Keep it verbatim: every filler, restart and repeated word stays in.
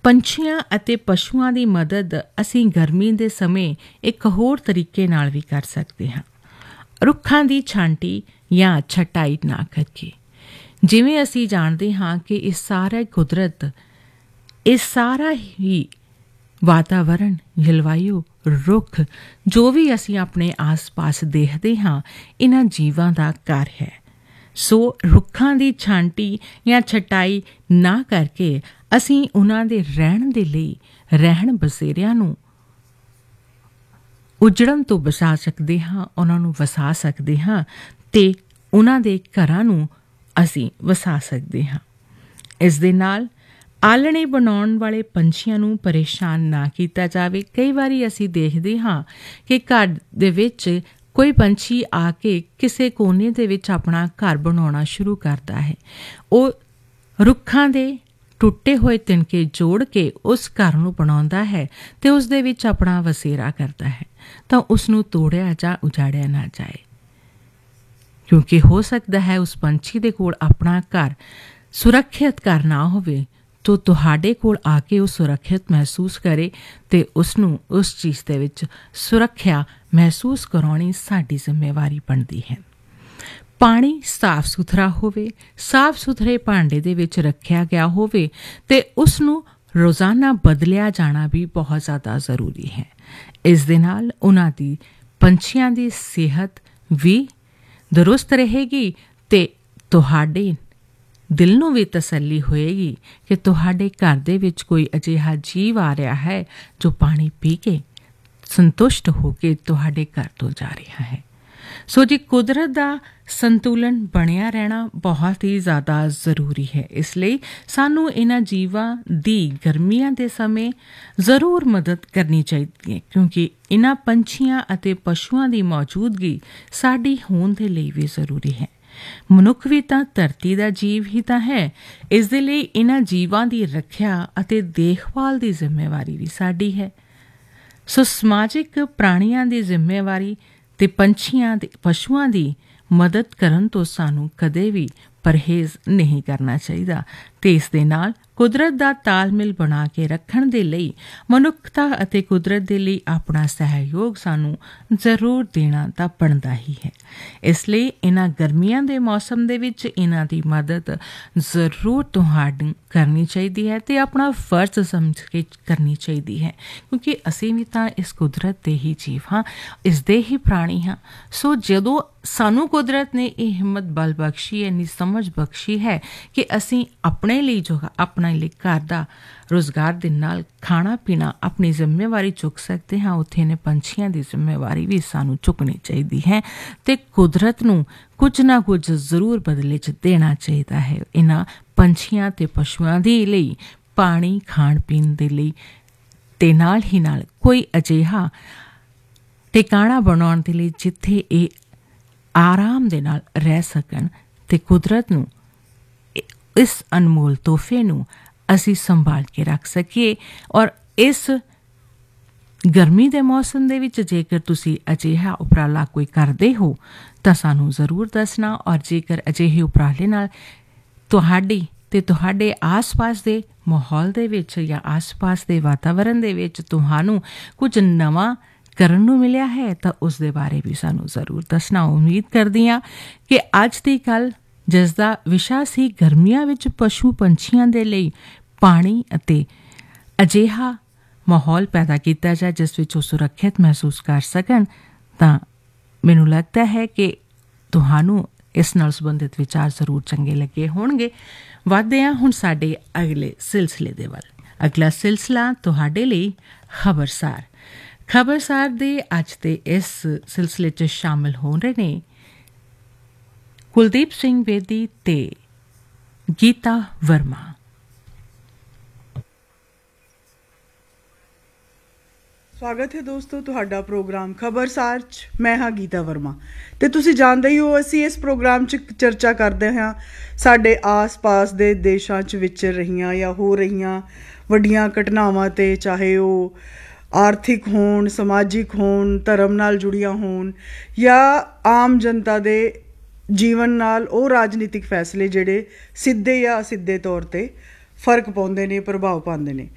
ਪੰਛੀਆਂ ਅਤੇ ਪਸ਼ੂਆਂ ਦੀ ਮਦਦ ਅਸੀਂ ਗਰਮੀ ਦੇ ਸਮੇਂ ਇੱਕ ਹੋਰ ਤਰੀਕੇ ਨਾਲ ਵੀ ਕਰ ਸਕਦੇ ਹਾਂ, ਰੁੱਖਾਂ ਦੀ ਛਾਂਟੀ ਜਾਂ ਛਟਾਈ ਨਾ ਕਰਕੇ। ਜਿਵੇਂ ਅਸੀਂ ਜਾਣਦੇ ਹਾਂ ਕਿ ਇਹ ਸਾਰਾ ਕੁਦਰਤ, ਇਹ ਸਾਰਾ ਹੀ ਵਾਤਾਵਰਣ, ਜਲਵਾਯੂ, ਰੁੱਖ ਜੋ ਵੀ ਅਸੀਂ ਆਪਣੇ ਆਸ-ਪਾਸ ਦੇਖਦੇ ਹਾਂ, ਇਹਨਾਂ ਜੀਵਾਂ ਦਾ ਘਰ ਹੈ। ਸੋ ਰੁੱਖਾਂ ਦੀ ਛਾਂਟੀ ਜਾਂ ਛਟਾਈ ਨਾ ਕਰਕੇ ਅਸੀਂ ਉਹਨਾਂ ਦੇ ਰਹਿਣ ਦੇ ਲਈ ਰਹਿਣ ਬਸੇਰਿਆਂ ਨੂੰ ਉਜੜਨ ਤੋਂ ਬਚਾ ਸਕਦੇ ਹਾਂ, ਉਹਨਾਂ ਨੂੰ ਵਸਾ ਸਕਦੇ ਹਾਂ ਅਤੇ ਉਹਨਾਂ ਦੇ ਘਰਾਂ ਨੂੰ ਅਸੀਂ ਵਸਾ ਸਕਦੇ ਹਾਂ। ਇਸ ਦੇ ਨਾਲ ਆਲ੍ਹਣੇ ਬਣਾਉਣ ਵਾਲੇ ਪੰਛੀਆਂ ਨੂੰ ਪਰੇਸ਼ਾਨ ਨਾ ਕੀਤਾ ਜਾਵੇ। ਕਈ ਵਾਰੀ ਅਸੀਂ ਦੇਖਦੇ ਹਾਂ ਕਿ ਘਰ ਦੇ ਵਿੱਚ ਕੋਈ ਪੰਛੀ ਆ ਕੇ ਕਿਸੇ ਕੋਨੇ ਦੇ ਵਿੱਚ ਆਪਣਾ ਘਰ ਬਣਾਉਣਾ ਸ਼ੁਰੂ ਕਰਦਾ ਹੈ। ਉਹ ਰੁੱਖਾਂ ਦੇ ਟੁੱਟੇ ਹੋਏ ਤਿਨਕੇ ਜੋੜ ਕੇ ਉਸ ਘਰ ਨੂੰ ਬਣਾਉਂਦਾ ਹੈ ਅਤੇ ਉਸ ਦੇ ਵਿੱਚ ਆਪਣਾ ਵਸੇਰਾ ਕਰਦਾ ਹੈ, ਤਾਂ ਉਸ ਨੂੰ ਤੋੜਿਆ ਜਾਂ ਉਜਾੜਿਆ ਨਾ ਜਾਏ, ਕਿਉਂਕਿ ਹੋ ਸਕਦਾ ਹੈ ਉਸ ਪੰਛੀ ਦੇ ਕੋਲ ਆਪਣਾ ਘਰ ਸੁਰੱਖਿਅਤ ਘਰ ਨਾ ਹੋਵੇ, ਤਾਂ ਤੁਹਾਡੇ ਕੋਲ ਆ ਕੇ ਉਹ ਸੁਰੱਖਿਅਤ ਮਹਿਸੂਸ ਕਰੇ ਅਤੇ ਉਸਨੂੰ ਉਸ ਚੀਜ਼ ਦੇ ਵਿੱਚ ਸੁਰੱਖਿਆ ਮਹਿਸੂਸ ਕਰਾਉਣੀ ਸਾਡੀ ਜ਼ਿੰਮੇਵਾਰੀ ਬਣਦੀ ਹੈ। ਪਾਣੀ ਸਾਫ਼ ਸੁਥਰਾ ਹੋਵੇ, ਸਾਫ਼ ਸੁਥਰੇ ਭਾਂਡੇ ਦੇ ਵਿੱਚ ਰੱਖਿਆ ਗਿਆ ਹੋਵੇ ਅਤੇ ਉਸ ਨੂੰ ਰੋਜ਼ਾਨਾ ਬਦਲਿਆ ਜਾਣਾ ਵੀ ਬਹੁਤ ਜ਼ਿਆਦਾ ਜ਼ਰੂਰੀ ਹੈ। ਇਸ ਦੇ ਨਾਲ ਉਹਨਾਂ ਦੀ ਪੰਛੀਆਂ ਦੀ ਸਿਹਤ ਵੀ ਦਰੁਸਤ ਰਹੇਗੀ ਅਤੇ ਤੁਹਾਡੇ ਦਿਲ ਨੂੰ ਵੀ ਤਸੱਲੀ ਹੋਏਗੀ ਕਿ ਤੁਹਾਡੇ ਘਰ ਦੇ ਵਿੱਚ ਕੋਈ ਅਜਿਹਾ ਜੀਵ ਆ ਰਿਹਾ ਹੈ ਜੋ ਪਾਣੀ ਪੀ ਕੇ ਸੰਤੁਸ਼ਟ ਹੋ ਕੇ ਤੁਹਾਡੇ ਘਰ ਤੋਂ ਜਾ ਰਿਹਾ ਹੈ। ਸੋ ਜੀ, ਕੁਦਰਤ ਦਾ ਸੰਤੁਲਨ ਬਣਿਆ ਰਹਿਣਾ ਬਹੁਤ ਹੀ ਜ਼ਿਆਦਾ ਜ਼ਰੂਰੀ ਹੈ। ਇਸ ਲਈ ਸਾਨੂੰ ਇਹਨਾਂ ਜੀਵਾਂ ਦੀ ਗਰਮੀਆਂ ਦੇ ਸਮੇਂ ਜ਼ਰੂਰ ਮਦਦ ਕਰਨੀ ਚਾਹੀਦੀ ਹੈ, ਕਿਉਂਕਿ ਇਹਨਾਂ ਪੰਛੀਆਂ ਅਤੇ ਪਸ਼ੂਆਂ ਦੀ ਮੌਜੂਦਗੀ ਸਾਡੀ ਹੋਂਦ ਦੇ ਲਈ ਵੀ ਜ਼ਰੂਰੀ ਹੈ। ਮਨੁੱਖ ਵੀ ਤਾਂ ਧਰਤੀ ਦਾ ਜੀਵ ਹੀ ਤਾਂ ਹੈ। ਇਸ ਦੇ ਲਈ ਇਹਨਾਂ ਜੀਵਾਂ ਦੀ ਰੱਖਿਆ ਅਤੇ ਦੇਖਭਾਲ ਦੀ ਜ਼ਿੰਮੇਵਾਰੀ ਵੀ ਸਾਡੀ ਹੈ। ਸੋ ਸਮਾਜਿਕ ਪ੍ਰਾਣੀਆਂ ਦੀ ਜ਼ਿੰਮੇਵਾਰੀ ਅਤੇ ਪੰਛੀਆਂ ਦੇ ਪਸ਼ੂਆਂ ਦੀ ਮਦਦ ਕਰਨ ਤੋਂ ਸਾਨੂੰ ਕਦੇ ਵੀ ਪਰਹੇਜ਼ ਨਹੀਂ ਕਰਨਾ ਚਾਹੀਦਾ ਅਤੇ ਇਸ ਦੇ ਨਾਲ ਕੁਦਰਤ ਦਾ ਤਾਲਮੇਲ ਬਣਾ ਕੇ ਰੱਖਣ ਦੇ ਲਈ ਮਨੁੱਖਤਾ ਅਤੇ ਕੁਦਰਤ ਦੇ ਲਈ ਆਪਣਾ ਸਹਿਯੋਗ ਸਾਨੂੰ ਜ਼ਰੂਰ ਦੇਣਾ ਤਾਂ ਬਣਦਾ ਹੀ ਹੈ। ਇਸ ਲਈ ਇਹਨਾਂ ਗਰਮੀਆਂ ਦੇ ਮੌਸਮ ਦੇ ਵਿੱਚ ਇਹਨਾਂ ਦੀ ਮਦਦ ਜ਼ਰੂਰ ਤੁਹਾਨੂੰ ਕਰਨੀ ਚਾਹੀਦੀ ਹੈ ਅਤੇ ਆਪਣਾ ਫਰਜ਼ ਸਮਝ ਕੇ ਕਰਨੀ ਚਾਹੀਦੀ ਹੈ, ਕਿਉਂਕਿ ਅਸੀਂ ਵੀ ਤਾਂ ਇਸ ਕੁਦਰਤ ਦੇ ਹੀ ਜੀਵ ਹਾਂ, ਇਸ ਦੇ ਹੀ ਪ੍ਰਾਣੀ ਹਾਂ। ਸੋ ਜਦੋਂ ਸਾਨੂੰ ਕੁਦਰਤ ਨੇ ਇਹ ਹਿੰਮਤ ਬਲ ਬਖਸ਼ੀ, ਇੰਨੀ ਸਮਝ ਬਖਸ਼ੀ ਹੈ ਕਿ ਅਸੀਂ ਆਪਣੇ ਲਈ ਜੋ ਆਪਣੇ ਲਈ ਘਰ ਦਾ ਰੁਜ਼ਗਾਰ ਦੇ ਨਾਲ ਖਾਣਾ ਪੀਣਾ ਆਪਣੀ ਜ਼ਿੰਮੇਵਾਰੀ ਚੁੱਕ ਸਕਦੇ ਹਾਂ, ਉੱਥੇ ਨੇ ਪੰਛੀਆਂ ਦੀ ਜ਼ਿੰਮੇਵਾਰੀ ਵੀ ਸਾਨੂੰ ਚੁੱਕਣੀ ਚਾਹੀਦੀ ਹੈ ਅਤੇ ਕੁਦਰਤ ਨੂੰ ਕੁਝ ਨਾ ਕੁਝ ਜ਼ਰੂਰ ਬਦਲੇ 'ਚ ਦੇਣਾ ਚਾਹੀਦਾ ਹੈ। ਇਹਨਾਂ ਪੰਛੀਆਂ ਅਤੇ ਪਸ਼ੂਆਂ ਦੇ ਲਈ ਪਾਣੀ, ਖਾਣ ਪੀਣ ਦੇ ਲਈ ਅਤੇ ਨਾਲ ਹੀ ਨਾਲ ਕੋਈ ਅਜਿਹਾ ਟਿਕਾਣਾ ਬਣਾਉਣ ਦੇ ਲਈ ਜਿੱਥੇ ਇਹ ਆਰਾਮ ਦੇ ਨਾਲ ਰਹਿ ਸਕਣ ਅਤੇ ਕੁਦਰਤ ਨੂੰ, ਇਸ ਅਨਮੋਲ ਤੋਹਫੇ ਨੂੰ ਅਸੀਂ ਸੰਭਾਲ ਕੇ ਰੱਖ ਸਕੀਏ। ਔਰ ਇਸ ਗਰਮੀ ਦੇ ਮੌਸਮ ਦੇ ਵਿੱਚ ਜੇਕਰ ਤੁਸੀਂ ਅਜਿਹਾ ਉਪਰਾਲਾ ਕੋਈ ਕਰਦੇ ਹੋ ਤਾਂ ਸਾਨੂੰ ਜ਼ਰੂਰ ਦੱਸਣਾ, ਔਰ ਜੇਕਰ ਅਜਿਹੇ ਉਪਰਾਲੇ ਨਾਲ ਤੁਹਾਡੀ ਅਤੇ ਤੁਹਾਡੇ ਆਸ-ਪਾਸ ਦੇ ਮਾਹੌਲ ਦੇ ਵਿੱਚ ਜਾਂ ਆਸ-ਪਾਸ ਦੇ ਵਾਤਾਵਰਨ ਦੇ ਵਿੱਚ ਤੁਹਾਨੂੰ ਕੁਝ ਨਵਾਂ ਕਰਨ ਨੂੰ ਮਿਲਿਆ ਹੈ ਤਾਂ ਉਸ ਦੇ ਬਾਰੇ ਵੀ ਸਾਨੂੰ ਜ਼ਰੂਰ ਦੱਸਣਾ। ਉਮੀਦ ਕਰਦੀ ਹਾਂ ਕਿ ਅੱਜ ਦੀ ਗੱਲ, ਜਿਸ ਦਾ ਵਿਸ਼ਾ ਸੀ ਗਰਮੀਆਂ ਵਿੱਚ ਪਸ਼ੂ ਪੰਛੀਆਂ ਦੇ ਲਈ ਪਾਣੀ ਅਤੇ ਅਜਿਹਾ ਮਾਹੌਲ ਪੈਦਾ ਕੀਤਾ ਜਾਏ ਜਿਸ ਵਿੱਚ ਉਹ ਸੁਰੱਖਿਅਤ ਮਹਿਸੂਸ ਕਰ ਸਕਣ, ਤਾਂ ਮੈਨੂੰ ਲੱਗਦਾ ਹੈ ਕਿ ਤੁਹਾਨੂੰ ਇਸ ਨਾਲ ਸੰਬੰਧਿਤ ਵਿਚਾਰ ਜ਼ਰੂਰ ਚੰਗੇ ਲੱਗੇ ਹੋਣਗੇ। ਵੱਧਦੇ ਹਾਂ ਹੁਣ ਸਾਡੇ ਅਗਲੇ ਸਿਲਸਿਲੇ ਦੇ ਵੱਲ। ਅਗਲਾ ਸਿਲਸਿਲਾ ਤੁਹਾਡੇ ਲਈ ਖਬਰਸਾਰ। ਖਬਰਸਾਰ ਦੇ ਅੱਜ ਦੇ ਇਸ ਸਿਲਸਿਲੇ 'ਚ ਸ਼ਾਮਿਲ ਹੋ ਰਹੇ ਨੇ ਕੁਲਦੀਪ ਸਿੰਘ ਬੇਦੀ ਤੇ ਗੀਤਾ ਵਰਮਾ। ਸਵਾਗਤ ਹੈ ਦੋਸਤੋ ਤੁਹਾਡਾ ਪ੍ਰੋਗਰਾਮ ਖਬਰਸਾਰ 'ਚ। ਮੈਂ ਹਾਂ ਗੀਤਾ ਵਰਮਾ ਅਤੇ ਤੁਸੀਂ ਜਾਣਦੇ ਹੀ ਹੋ ਅਸੀਂ ਇਸ ਪ੍ਰੋਗਰਾਮ 'ਚ ਚਰਚਾ ਕਰਦੇ ਹਾਂ ਸਾਡੇ ਆਸ-ਪਾਸ ਦੇ ਦੇਸ਼ਾਂ 'ਚ ਵਿਚਰ ਰਹੀਆਂ ਜਾਂ ਹੋ ਰਹੀਆਂ ਵੱਡੀਆਂ ਘਟਨਾਵਾਂ 'ਤੇ, ਚਾਹੇ ਉਹ ਆਰਥਿਕ ਹੋਣ, ਸਮਾਜਿਕ ਹੋਣ, ਧਰਮ ਨਾਲ ਜੁੜੀਆਂ ਹੋਣ ਜਾਂ ਆਮ ਜਨਤਾ ਦੇ ਜੀਵਨ ਨਾਲ ਉਹ ਰਾਜਨੀਤਿਕ ਫੈਸਲੇ ਜਿਹੜੇ ਸਿੱਧੇ ਜਾਂ ਅਸਿੱਧੇ ਤੌਰ 'ਤੇ ਫਰਕ ਪਾਉਂਦੇ ਨੇ, ਪ੍ਰਭਾਵ ਪਾਉਂਦੇ ਨੇ।